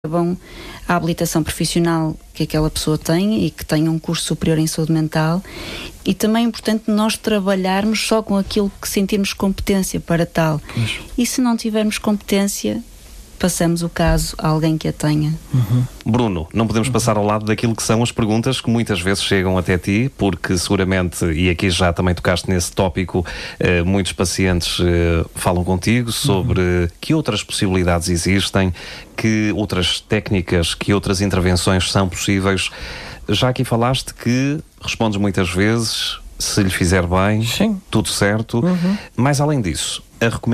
Bom, a habilitação profissional que aquela pessoa tem e que tenha um curso superior em saúde mental, e também é importante nós trabalharmos só com aquilo que sentirmos competência para tal. E se não tivermos competência, passamos o caso a alguém que a tenha. Bruno, não podemos passar ao lado daquilo que são as perguntas que muitas vezes chegam até ti, porque seguramente, e aqui já também tocaste nesse tópico, muitos pacientes falam contigo sobre que outras possibilidades existem, que outras técnicas, que outras intervenções são possíveis. Já aqui falaste que respondes muitas vezes, se lhe fizer bem, sim, tudo certo. Mas além disso, a recomendação